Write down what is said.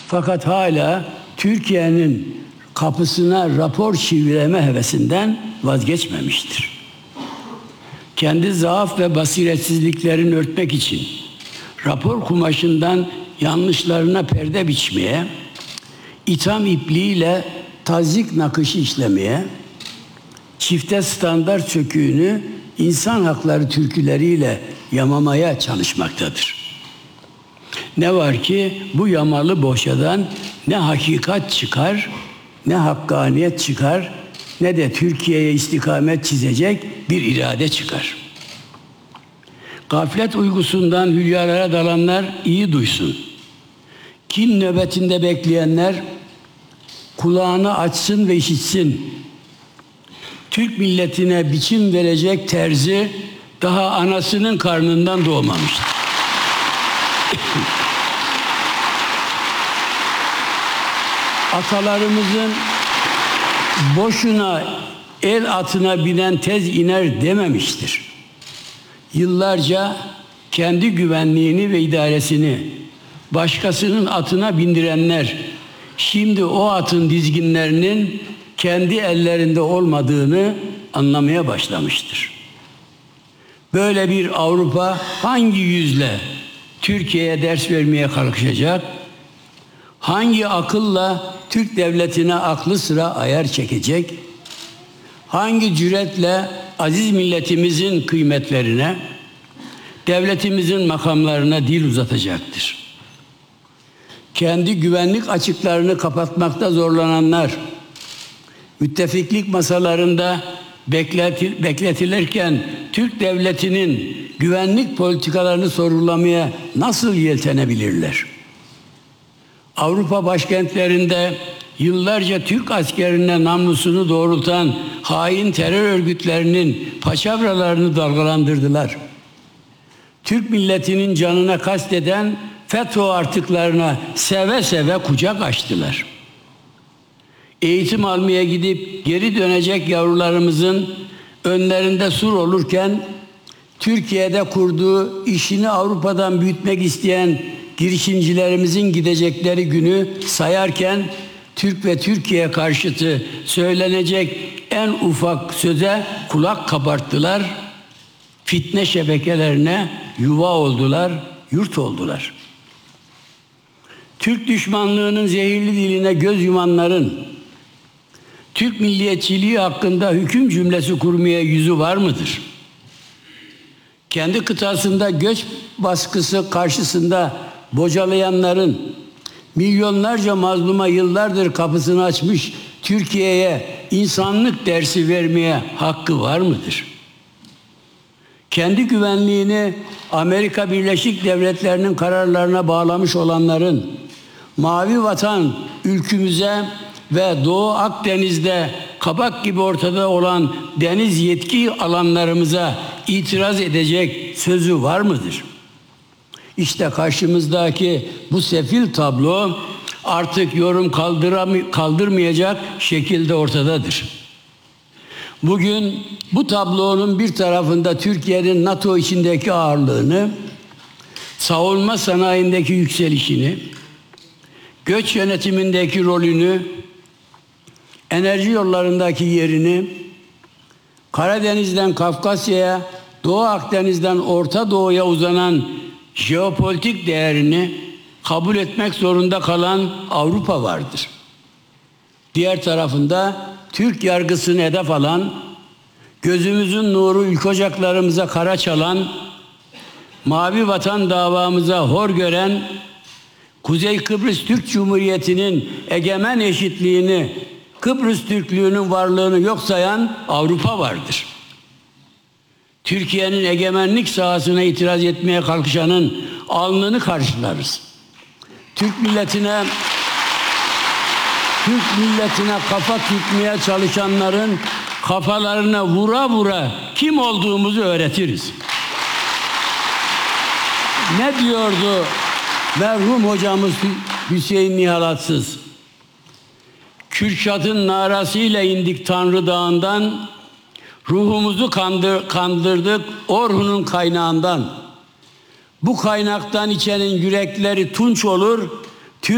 Fakat hala Türkiye'nin kapısına rapor çivileme hevesinden vazgeçmemiştir. Kendi zaaf ve basiretsizliklerini örtmek için rapor kumaşından yanlışlarına perde biçmeye, itham ipliğiyle tazyik nakışı işlemeye, çifte standart söküğünü insan hakları türküleriyle yamamaya çalışmaktadır. Ne var ki bu yamalı boşadan ne hakikat çıkar, ne hakkaniyet çıkar, ne de Türkiye'ye istikamet çizecek bir irade çıkar. Gaflet uykusundan hülyalara dalanlar iyi duysun. Kin nöbetinde bekleyenler kulağını açsın ve işitsin. Türk milletine biçim verecek terzi daha anasının karnından doğmamıştır. Atalarımızın boşuna el atına binen tez iner dememiştir. Yıllarca kendi güvenliğini ve idaresini başkasının atına bindirenler şimdi o atın dizginlerinin kendi ellerinde olmadığını anlamaya başlamıştır. Böyle bir Avrupa hangi yüzle Türkiye'ye ders vermeye kalkışacak? Hangi akılla Türk devletine aklı sıra ayar çekecek? Hangi cüretle aziz milletimizin kıymetlerine, devletimizin makamlarına dil uzatacaktır? Kendi güvenlik açıklarını kapatmakta zorlananlar, müttefiklik masalarında bekletilirken Türk devletinin güvenlik politikalarını sorgulamaya nasıl yeltenebilirler? Avrupa başkentlerinde yıllarca Türk askerine namlusunu doğrultan hain terör örgütlerinin paçavralarını dalgalandırdılar. Türk milletinin canına kasteden FETÖ artıklarına seve seve kucak açtılar. Eğitim almaya gidip geri dönecek yavrularımızın önlerinde sur olurken Türkiye'de kurduğu işini Avrupa'dan büyütmek isteyen girişimcilerimizin gidecekleri günü sayarken Türk ve Türkiye karşıtı söylenecek en ufak söze kulak kabarttılar. Fitne şebekelerine yuva oldular, yurt oldular. Türk düşmanlığının zehirli diline göz yumanların Türk milliyetçiliği hakkında hüküm cümlesi kurmaya yüzü var mıdır? Kendi kıtasında göç baskısı karşısında bocalayanların milyonlarca mazluma yıllardır kapısını açmış Türkiye'ye insanlık dersi vermeye hakkı var mıdır? Kendi güvenliğini Amerika Birleşik Devletleri'nin kararlarına bağlamış olanların mavi vatan ülkümüze ve Doğu Akdeniz'de kabak gibi ortada olan deniz yetki alanlarımıza itiraz edecek sözü var mıdır? İşte karşımızdaki bu sefil tablo artık yorum kaldırmayacak şekilde ortadadır. Bugün bu tablonun bir tarafında Türkiye'nin NATO içindeki ağırlığını, savunma sanayindeki yükselişini, göç yönetimindeki rolünü, enerji yollarındaki yerini, Karadeniz'den Kafkasya'ya, Doğu Akdeniz'den Orta Doğu'ya uzanan jeopolitik değerini kabul etmek zorunda kalan Avrupa vardır. Diğer tarafında Türk yargısını hedef alan, gözümüzün nuru ülke ocaklarımıza kara çalan, mavi vatan davamıza hor gören, Kuzey Kıbrıs Türk Cumhuriyeti'nin egemen eşitliğini, Kıbrıs Türklüğünün varlığını yok sayan Avrupa vardır. Türkiye'nin egemenlik sahasına itiraz etmeye kalkışanın alnını karşılarız. Türk milletine kafa tutmaya çalışanların kafalarına vura vura kim olduğumuzu öğretiriz. Ne diyordu merhum hocamız Hüseyin Nihalatsız? Kürşat'ın narasıyla indik Tanrı Dağı'ndan, ruhumuzu kandırdık Orhun'un kaynağından. Bu kaynaktan içenin yürekleri tunç olur,